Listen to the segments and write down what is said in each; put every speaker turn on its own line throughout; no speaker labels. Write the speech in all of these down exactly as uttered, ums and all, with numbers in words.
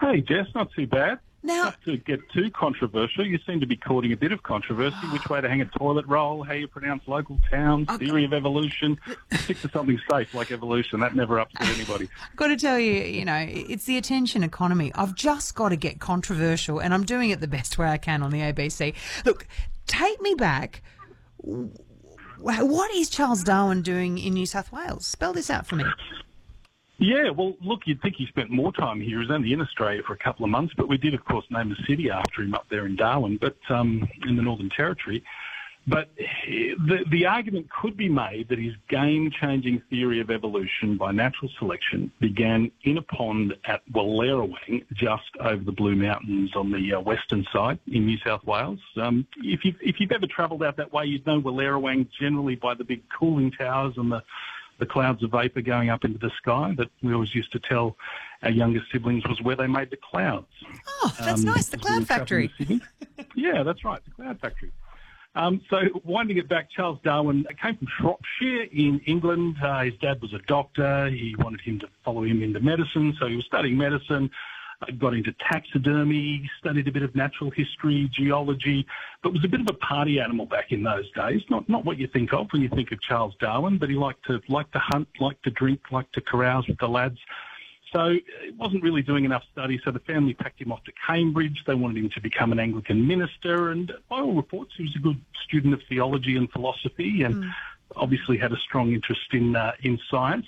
Hey, Jess, not too bad.
Now,
Not to get too controversial, you seem to be courting a bit of controversy. Which way to hang a toilet roll, how you pronounce local towns,
Okay.
theory of evolution. Stick to something safe like evolution. That never upset anybody.
I've got to tell you, you know, it's the attention economy. I've just got to get controversial, and I'm doing it the best way I can on the A B C. Look, take me back. What is Charles Darwin doing in New South Wales? Spell this out for me.
Yeah, well, look, you'd think he spent more time here. He was only in Australia for a couple of months, but we did, of course, name a city after him up there in Darwin, but um, in the Northern Territory. But the, the argument could be made that his game-changing theory of evolution by natural selection began in a pond at Wallerawang, just over the Blue Mountains on the uh, western side in New South Wales. Um, if, you've, if you've ever travelled out that way, you'd know Wallerawang generally by the big cooling towers and the the clouds of vapour going up into the sky that we always used to tell our younger siblings was where they made the clouds.
Oh, that's
Um,
nice, the
as we
Cloud
were travelling
Factory.
to Sydney. Yeah, that's right, the Cloud Factory. Um, so winding it back, Charles Darwin came from Shropshire in England. Uh, his dad was a doctor. He wanted him to follow him into medicine, so he was studying medicine. Got into taxidermy, studied a bit of natural history, geology, but was a bit of a party animal back in those days. Not not what you think of when you think of Charles Darwin, but he liked to liked to hunt, liked to drink, liked to carouse with the lads. So he wasn't really doing enough study, so the family packed him off to Cambridge. They wanted him to become an Anglican minister, and by all reports, he was a good student of theology and philosophy, and mm. obviously had a strong interest in uh, in science.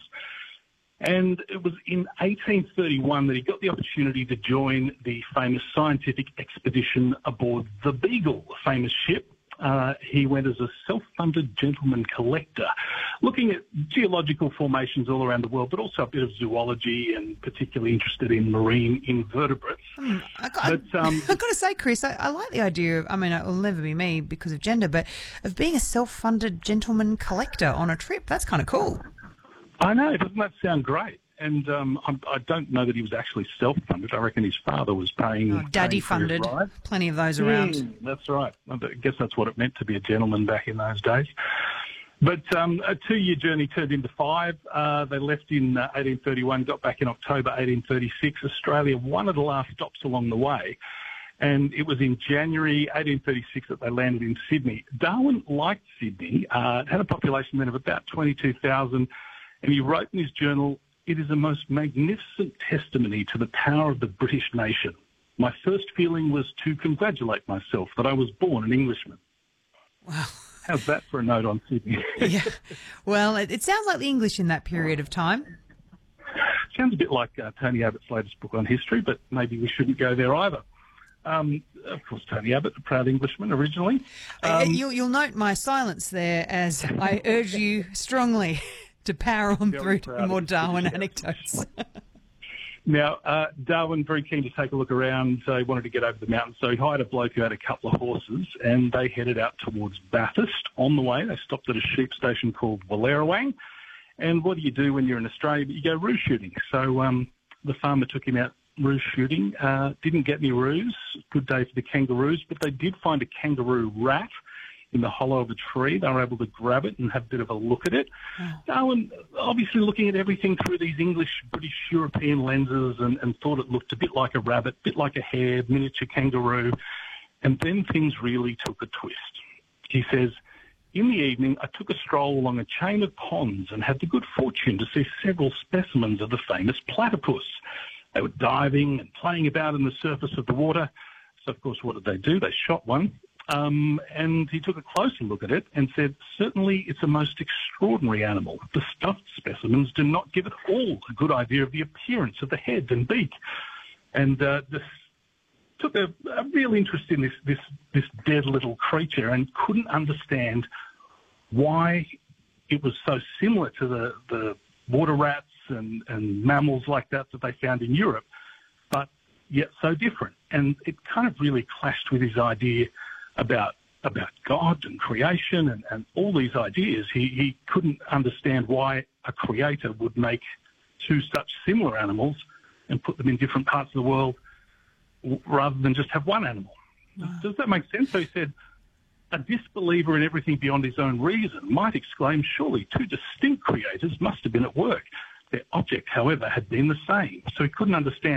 And it was in eighteen thirty-one that he got the opportunity to join the famous scientific expedition aboard the Beagle, a famous ship. Uh, he went as a self-funded gentleman collector, looking at geological formations all around the world, but also a bit of zoology and particularly interested in marine invertebrates.
Hmm, I got,
but, um,
I've got to say, Chris, I, I like the idea of, I mean, it will never be me because of gender, but of being a self-funded gentleman collector on a trip. That's kind of cool.
I know, doesn't that sound great? And um, I, I don't know that he was actually self-funded. I reckon his father was paying.
Oh, daddy
paying for his
funded.
ride.
Plenty of those around.
Mm, that's right. I guess that's what it meant to be a gentleman back in those days. But um, a two-year journey turned into five. Uh, they left in uh, eighteen thirty-one, got back in October eighteen thirty-six. Australia, one of the last stops along the way. And it was in January eighteen thirty-six that they landed in Sydney. Darwin liked Sydney. Uh, it had a population then of about twenty-two thousand. And he wrote in his journal, "It is a most magnificent testimony to the power of the British nation. My first feeling was to congratulate myself that I was born an Englishman."
Wow.
How's that for a note on Sydney?
Yeah. Well, it, it sounds like the English in that period of time.
Sounds a bit like uh, Tony Abbott's latest book on history, but maybe we shouldn't go there either. Um, of course, Tony Abbott, a proud Englishman originally. Um,
uh, you'll, you'll note my silence there as I urge you strongly to power on through to more Darwin anecdotes.
Now, uh, Darwin, very keen to take a look around, so he wanted to get over the mountains, so he hired a bloke who had a couple of horses, and they headed out towards Bathurst. On the way, they stopped at a sheep station called Wallerawang, and what do you do when you're in Australia? You go roo shooting. So um, the farmer took him out roo shooting, uh, didn't get any roos, good day for the kangaroos, but they did find a kangaroo rat in the hollow of a tree. They were able to grab it and have a bit of a look at it. Oh. Darwin, obviously looking at everything through these English, British, European lenses and, and thought it looked a bit like a rabbit, a bit like a hare, miniature kangaroo. And then things really took a twist. He says, "In the evening, I took a stroll along a chain of ponds and had the good fortune to see several specimens of the famous platypus. They were diving and playing about in the surface of the water. So, of course, what did they do? They shot one. Um, and he took a closer look at it and said, certainly it's a most extraordinary animal. The stuffed specimens do not give at all a good idea of the appearance of the head and beak." And uh, this took a, a real interest in this, this, this dead little creature and couldn't understand why it was so similar to the, the water rats and, and mammals like that that they found in Europe, but yet so different. And it kind of really clashed with his idea about about God and creation and, and all these ideas. He, he couldn't understand why a creator would make two such similar animals and put them in different parts of the world rather than just have one animal. Wow. Does that make sense? So he said, a disbeliever in everything beyond his own reason might exclaim, surely two distinct creators must have been at work. Their object, however, had been the same. So he couldn't understand